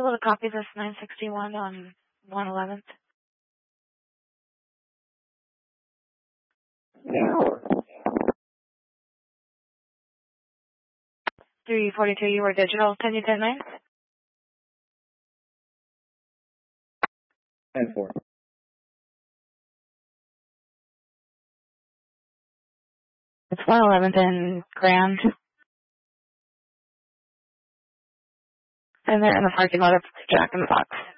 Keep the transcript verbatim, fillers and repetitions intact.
able to copy this nine sixty-one on one eleventh? Yeah. three forty-two, you were digital. ten you ten nine? ten four. It's one eleventh and Grand. And they're in the parking lot of Jack in the Box.